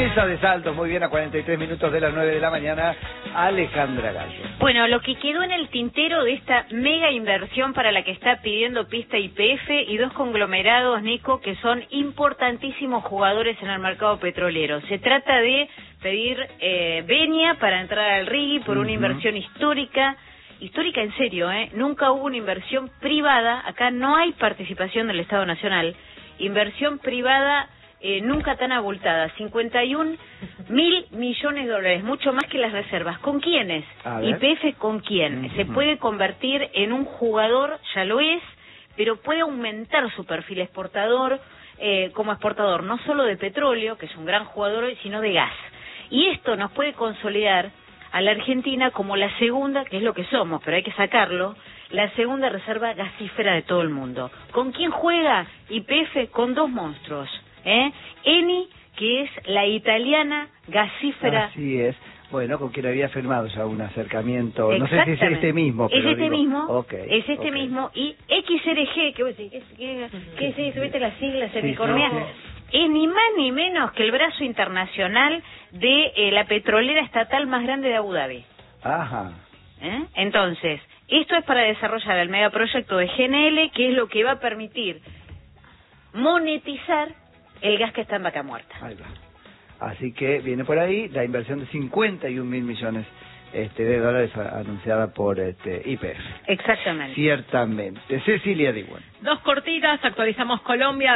Mesa de Saltos, muy bien, a 43 minutos de las 9 de la mañana, Alejandra Gallo. Bueno, lo que quedó en el tintero de esta mega inversión para la que está pidiendo pista YPF y dos conglomerados, Nico, que son importantísimos jugadores en el mercado petrolero. Se trata de pedir venia para entrar al RIGI por una inversión histórica en serio, nunca hubo una inversión privada, acá no hay participación del Estado Nacional, inversión privada nunca tan abultada, 51.000 millones de dólares, mucho más que las reservas. ¿Con quiénes? YPF, ¿con quién? Se puede convertir en un jugador, ya lo es, pero puede aumentar su perfil exportador, como exportador, no solo de petróleo, que es un gran jugador hoy, sino de gas. Y esto nos puede consolidar a la Argentina como la segunda, que es lo que somos, pero hay que sacarlo, la segunda reserva gasífera de todo el mundo. ¿Con quién juega YPF? Con dos monstruos, Eni, que es la italiana gasífera. Así es. Bueno, con quien había firmado ya un acercamiento, no sé si es este mismo, pero es este mismo, es este mismo, y XRG, ¿qué es eso? ¿Viste las siglas en economía? Es ni más ni menos que el brazo internacional de la petrolera estatal más grande de Abu Dhabi. Ajá. Entonces, esto es para desarrollar el megaproyecto de GNL, que es lo que va a permitir monetizar el gas que está en Vaca Muerta. Ahí va. Así que viene por ahí la inversión de 51.000 millones de dólares anunciada por YPF. Exactamente. Ciertamente. Cecilia Diwan. Dos cortitas, actualizamos Colombia,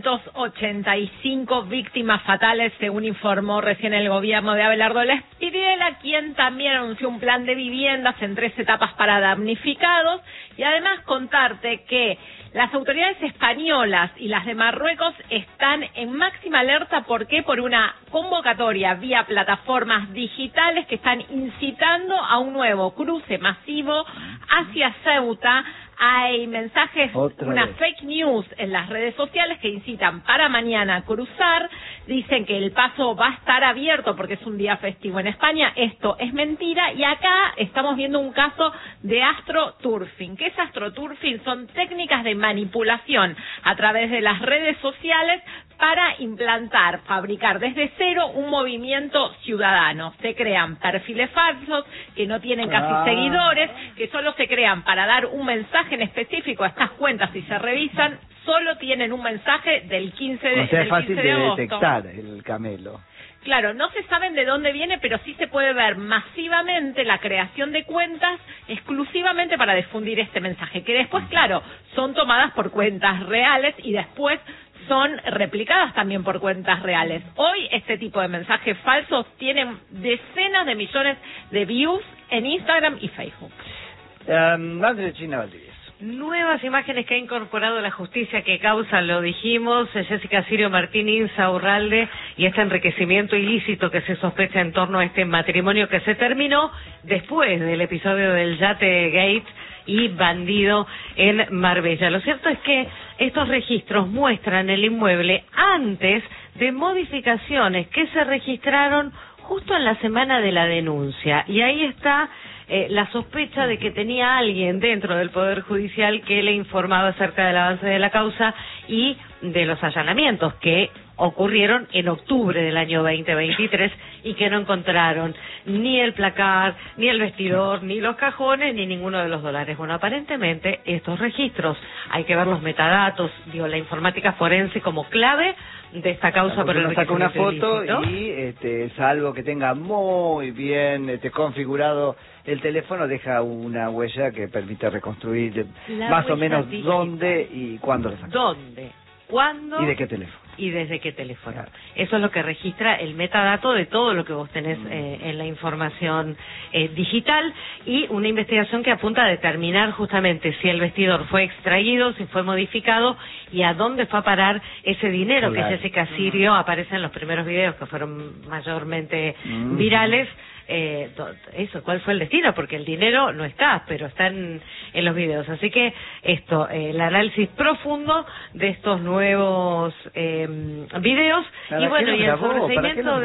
285 víctimas fatales, según informó recién el gobierno de Abelardo Lespidiela, quien también anunció un plan de viviendas en 3 etapas para damnificados, y además contarte que las autoridades españolas y las de Marruecos están en máxima alerta. ¿Por qué? Por una convocatoria vía plataformas digitales que están incitando a un nuevo cruce masivo hacia Ceuta. Hay mensajes, fake news en las redes sociales que incitan para mañana a cruzar. Dicen que el paso va a estar abierto porque es un día festivo en España. Esto es mentira. Y acá estamos viendo un caso de astroturfing. ¿Qué es astroturfing? Son técnicas de manipulación a través de las redes sociales para fabricar desde cero un movimiento ciudadano. Se crean perfiles falsos que no tienen casi seguidores, que solo se crean para dar un mensaje en específico a estas cuentas. Si se revisan, solo tienen un mensaje del 15 de agosto. O sea, es fácil de detectar el camelo. Claro, no se saben de dónde viene, pero sí se puede ver masivamente la creación de cuentas exclusivamente para difundir este mensaje, que después, claro, son tomadas por cuentas reales y después son replicadas también por cuentas reales. Hoy este tipo de mensajes falsos tienen decenas de millones de views en Instagram y Facebook. Madre China Valdivia. Nuevas imágenes que ha incorporado la justicia que causa, lo dijimos, Jessica Sirio Martín Insaurralde, y este enriquecimiento ilícito que se sospecha en torno a este matrimonio que se terminó después del episodio del Yate Gate y Bandido en Marbella. Lo cierto es que estos registros muestran el inmueble antes de modificaciones que se registraron justo en la semana de la denuncia, y ahí está la sospecha de que tenía alguien dentro del Poder Judicial que le informaba acerca del avance de la causa y de los allanamientos que ocurrieron en octubre del año 2023 y que no encontraron ni el placar, ni el vestidor, ni los cajones, ni ninguno de los dólares. Bueno, aparentemente estos registros, hay que ver los metadatos, la informática forense como clave de esta causa por el enriquecimiento saca una foto ilícito. Y salvo que tenga muy bien configurado el teléfono, deja una huella que permite reconstruir más o menos digital. Dónde y cuándo lo sacó. ¿Dónde? ¿Cuándo? ¿Y de qué teléfono? ¿Y desde qué teléfono? Claro. Eso es lo que registra el metadato de todo lo que vos tenés en la información digital, y una investigación que apunta a determinar justamente si el vestidor fue extraído, si fue modificado y a dónde fue a parar ese dinero. Claro. Que Jessica Sirio aparece en los primeros videos que fueron mayormente virales. Eso, ¿cuál fue el destino? Porque el dinero no está, pero está en los videos. Así que el análisis profundo de estos nuevos videos, y bueno, y el sobreseimiento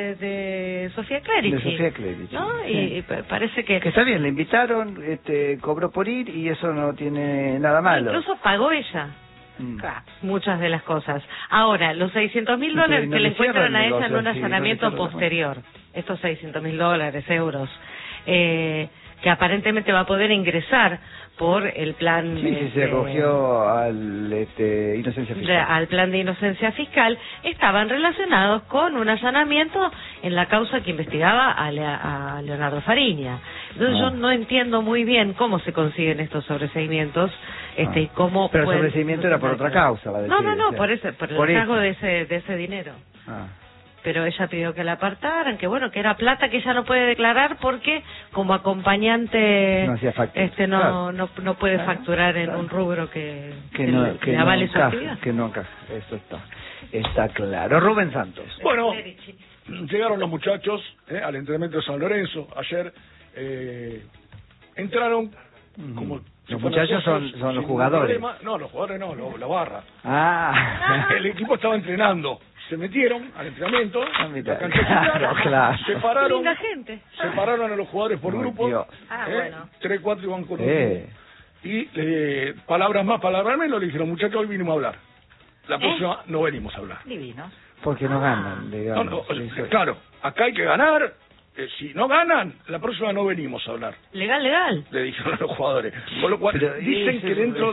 de Sofía Clerici. De Sofía Clerici, ¿no? Sí. Y parece que está bien, le invitaron, cobró por ir y eso no tiene nada malo. Incluso pagó ella. muchas de las cosas. Ahora, los $600.000 que le encuentran a ella en un allanamiento posterior, estos $600.000, euros, que aparentemente va a poder ingresar por el plan se acogió al inocencia fiscal. Al plan de inocencia fiscal, estaban relacionados con un allanamiento en la causa que investigaba a Leonardo Fariña. Entonces yo no entiendo muy bien cómo se consiguen estos sobreseimientos y cómo. Pero el sobreseimiento era por otra causa, va a decir. No, por el cargo de ese dinero. Pero ella pidió que la apartaran, que bueno, que era plata que ella no puede declarar porque como acompañante no puede facturar en un rubro que avale su actividad. Que no encaja, eso está claro. Rubén Santos. Bueno, llegaron los muchachos al entrenamiento de San Lorenzo ayer, entraron como... Los muchachos son los jugadores. No, los jugadores no, la barra. El equipo estaba entrenando. Se metieron al entrenamiento, la cancha separaron a los jugadores por grupos, 3, 4 iban con un y palabras más, palabras menos, le dijeron, muchachos, hoy vinimos a hablar. La próxima no venimos a hablar. Divinos. Porque no ganan, digamos. Claro, acá hay que ganar. Si no ganan, la próxima no venimos a hablar. Legal. Le dijeron a los jugadores. Con lo cual, dicen que dentro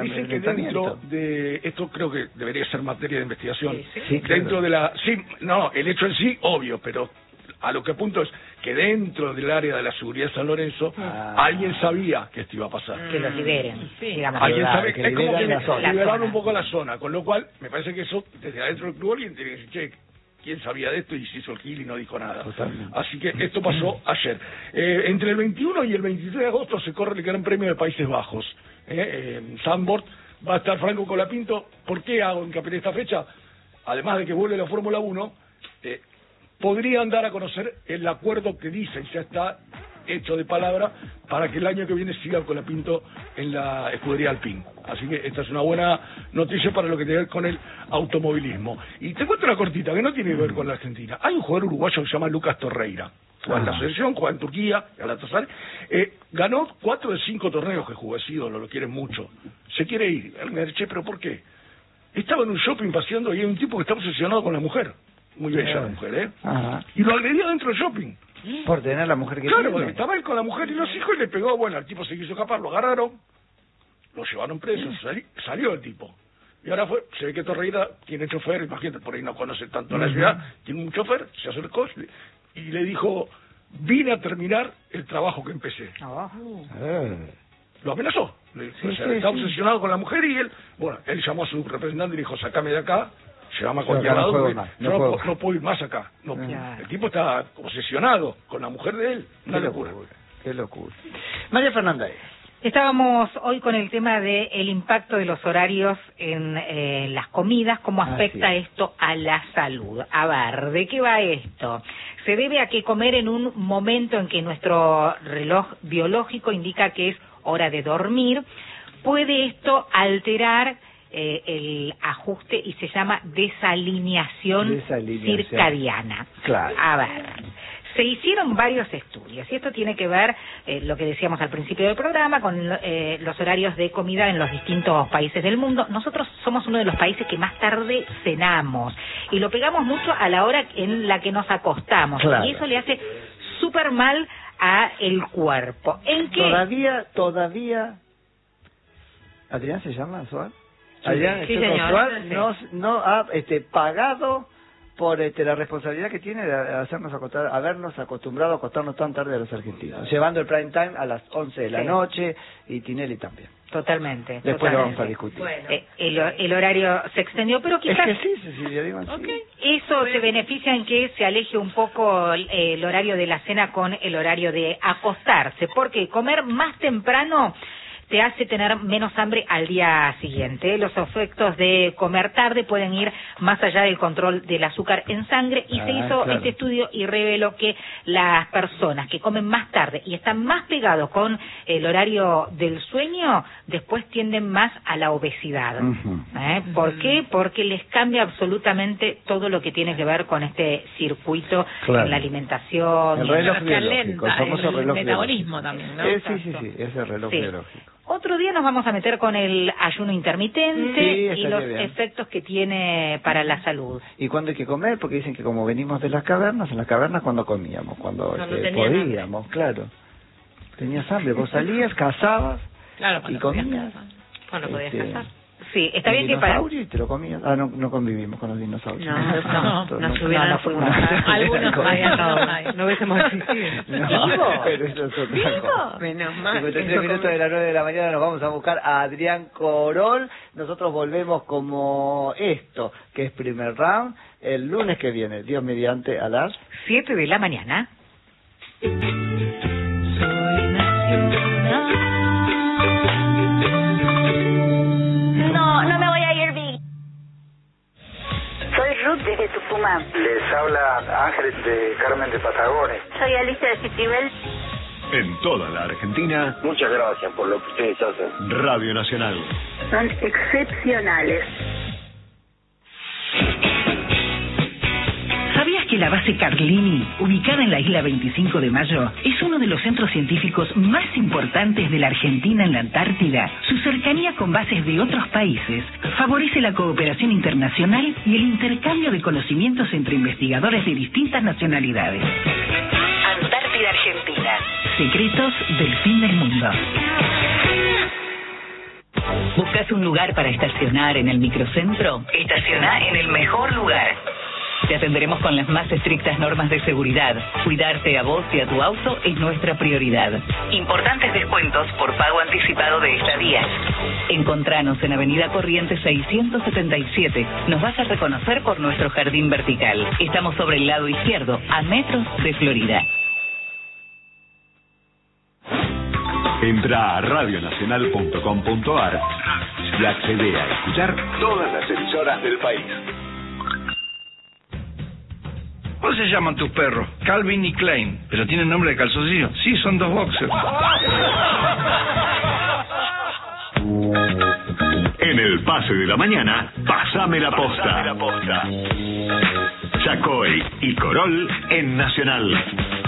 de esto creo que debería ser materia de investigación. Dentro de la... el hecho en sí, obvio, pero a lo que apunto es que dentro del área de la seguridad de San Lorenzo, alguien sabía que esto iba a pasar. Que lo liberen. Alguien sabe, es como que liberaron un poco la zona, con lo cual, me parece que eso, desde adentro del club, alguien tiene que decir, ¿quién sabía de esto? Y se hizo el gil y no dijo nada. Totalmente. Así que esto pasó ayer. Entre el 21 y el 23 de agosto se corre el Gran Premio de Países Bajos. En Zandvoort va a estar Franco Colapinto. ¿Por qué hago hincapié en esta fecha? Además de que vuelve la Fórmula 1, podrían dar a conocer el acuerdo que dicen ya está hecho de palabra para que el año que viene siga Colapinto en la escudería Alpine. Así que esta es una buena noticia para lo que tiene que ver con el automovilismo. Y te cuento una cortita que no tiene que ver con la Argentina. Hay un jugador uruguayo que se llama Lucas Torreira. Juega en la selección, juega en Turquía, Galatasaray. Ganó 4 de 5 torneos que jugó, es ídolo, lo quieren mucho. Se quiere ir. Él me dice, ¿pero por qué? Estaba en un shopping paseando y hay un tipo que está obsesionado con la mujer. Muy bella la mujer, Y lo agredió dentro del shopping. Por tener la mujer que tiene. Claro, estaba él con la mujer y los hijos y le pegó. Bueno, el tipo se quiso escapar, lo agarraron, lo llevaron preso, salió el tipo. Y ahora se ve que Torreira tiene chofer, imagínate, por ahí no conoce tanto la ciudad, tiene un chofer, se acercó y le dijo, vine a terminar el trabajo que empecé. Lo amenazó. Está obsesionado con la mujer y él llamó a su representante y le dijo, sacame de acá, llévame a cualquier lado, no puedo ir más acá. El tipo está obsesionado con la mujer de él. Una locura. Qué locura. María Fernanda. Estábamos hoy con el tema del impacto de los horarios en las comidas, cómo afecta esto a la salud. A ver, ¿de qué va esto? Se debe a que comer en un momento en que nuestro reloj biológico indica que es hora de dormir, puede esto alterar el ajuste y se llama desalineación circadiana. Claro. A ver, se hicieron varios estudios y esto tiene que ver, lo que decíamos al principio del programa, con los horarios de comida en los distintos países del mundo. Nosotros somos uno de los países que más tarde cenamos y lo pegamos mucho a la hora en la que nos acostamos. Claro. Y eso le hace súper mal a el cuerpo. ¿En qué? Todavía ¿Adrián se llama Suárez? Sí, señor. No ha pagado por la responsabilidad que tiene de habernos acostumbrado a acostarnos tan tarde a los argentinos, llevando el prime time a las 11 de la noche y Tinelli también. Totalmente. Después lo vamos a discutir. Bueno. El horario se extendió, pero quizás es que sí, Cecilia, digo así. Eso te beneficia en que se aleje un poco el horario de la cena con el horario de acostarse, porque comer más temprano te hace tener menos hambre al día siguiente. Los efectos de comer tarde pueden ir más allá del control del azúcar en sangre y se hizo este estudio y reveló que las personas que comen más tarde y están más pegados con el horario del sueño, después tienden más a la obesidad. ¿Por qué? Porque les cambia absolutamente todo lo que tiene que ver con este circuito en la alimentación. El reloj biológico, el famoso reloj metabolismo también, ¿no? Sí, es el reloj biológico. Otro día nos vamos a meter con el ayuno intermitente y los efectos que tiene para la salud. ¿Y cuándo hay que comer? Porque dicen que como venimos de las cavernas, en las cavernas cuando comíamos, cuando podíamos, claro. Tenías hambre, vos salías, cazabas y comías. Cuando podías cazar. Sí, está bien que para... ¿Y te lo comías? Ah, no convivimos con los dinosaurios. No subieron a fumar. Algunos no hubiésemos existido. ¿Vivo? Pero eso es otra cosa. Menos mal. 53 minutos de las 9 de la mañana nos vamos a buscar a Adrián Corol. Nosotros volvemos como esto, que es primer round, el lunes que viene, Dios mediante, a las 7 de la mañana. No me voy a ir, Vic. Soy Ruth desde Tucumán. Les habla Ángel de Carmen de Patagones. Soy Alicia de Citibel. En toda la Argentina. Muchas gracias por lo que ustedes hacen. Radio Nacional. Son excepcionales. ¿Sabías que la base Carlini, ubicada en la isla 25 de Mayo, es uno de los centros científicos más importantes de la Argentina en la Antártida? Su cercanía con bases de otros países favorece la cooperación internacional y el intercambio de conocimientos entre investigadores de distintas nacionalidades. Antártida Argentina. Secretos del fin del mundo. ¿Buscas un lugar para estacionar en el microcentro? Estaciona en el mejor lugar. Te atenderemos con las más estrictas normas de seguridad. Cuidarte a vos y a tu auto es nuestra prioridad. Importantes descuentos por pago anticipado de estadía. Encontranos en Avenida Corrientes 677. Nos vas a reconocer por nuestro jardín vertical. Estamos sobre el lado izquierdo, a metros de Florida. Entra a radionacional.com.ar y accede a escuchar todas las emisoras del país. ¿Cómo se llaman tus perros? Calvin y Klein. ¿Pero tienen nombre de calzoncillo? Sí, son dos boxers. En el pase de la mañana, Pasame la posta. Chacoy y Corol en Nacional.